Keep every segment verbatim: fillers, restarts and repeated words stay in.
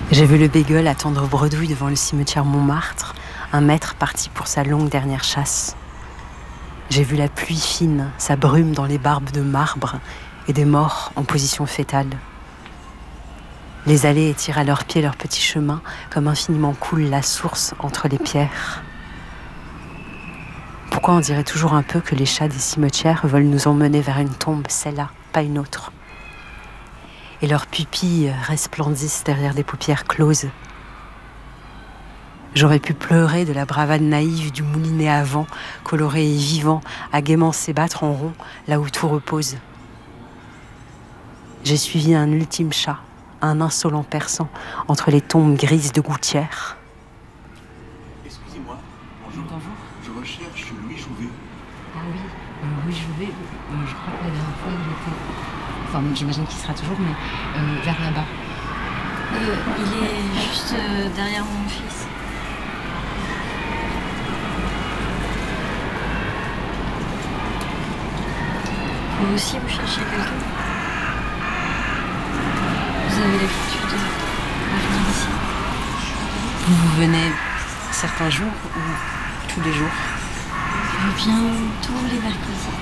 J'ai vu le bégueule attendre bredouille devant le cimetière Montmartre, un maître parti pour sa longue dernière chasse. J'ai vu la pluie fine, sa brume dans les barbes de marbre et des morts en position fétale. Les allées étirent à leurs pieds leur petit chemin, comme infiniment coule la source entre les pierres. Pourquoi on dirait toujours un peu que les chats des cimetières veulent nous emmener vers une tombe, celle-là, pas une autre. Et leurs pupilles resplendissent derrière des paupières closes. J'aurais pu pleurer de la bravade naïve du moulinet à vent, coloré et vivant, à gaiement s'ébattre en rond, là où tout repose. J'ai suivi un ultime chat, un insolent persan, entre les tombes grises de gouttières. Excusez-moi, bonjour. Bonjour. Je recherche Louis Jouvet. Ah oui, euh, Louis Jouvet, euh, je crois que la dernière fois il était... Enfin, j'imagine qu'il sera toujours, mais euh, vers là-bas. Euh, il est juste euh, derrière mon fils. Vous aussi, vous cherchez quelqu'un? Vous avez l'habitude de venir ici? Vous, vous venez certains jours ou tous les jours? Je viens tous les mercredis.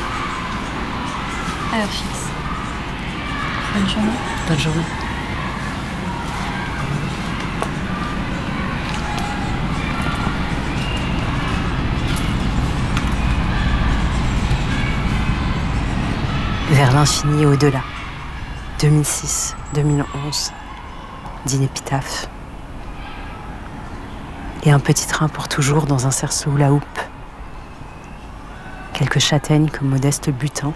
À heure fixe. Bonne journée. Bonne journée. Vers l'infini et au-delà. deux mille six, deux mille onze. D'Inépitaphe. Et un petit train pour toujours dans un cerceau la houppe. Quelques châtaignes comme modeste butin.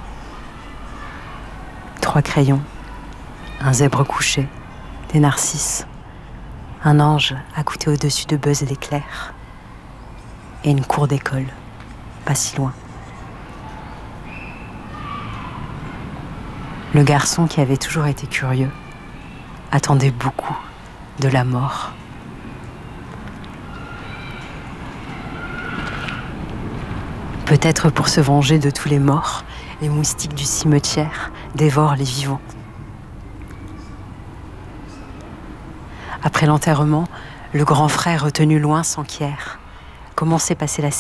Trois crayons. Un zèbre couché. Des narcisses. Un ange accouté au-dessus de Buzz et l'éclair. Et une cour d'école. Pas si loin. Le garçon qui avait toujours été curieux attendait beaucoup de la mort. Peut-être pour se venger de tous les morts, les moustiques du cimetière dévorent les vivants. Après l'enterrement, le grand frère retenu loin s'enquiert. Comment s'est passée la